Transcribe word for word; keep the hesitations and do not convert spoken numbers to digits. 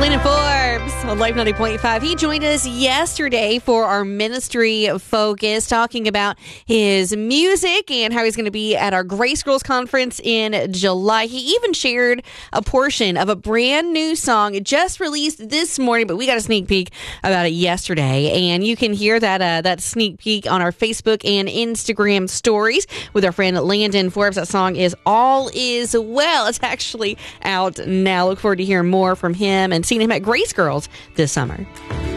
Landon Forbes on Life ninety point five. He joined us yesterday for our ministry focus, talking about his music and how he's going to be at our Grace Girls Conference in July. He even shared a portion of a brand new song just released this morning, but we got a sneak peek about it yesterday. And you can hear that uh, that sneak peek on our Facebook and Instagram stories with our friend Landon Forbes. That song is All Is Well. It's actually out now. Look forward to hearing more from him and seeing him at Grace Girls this summer.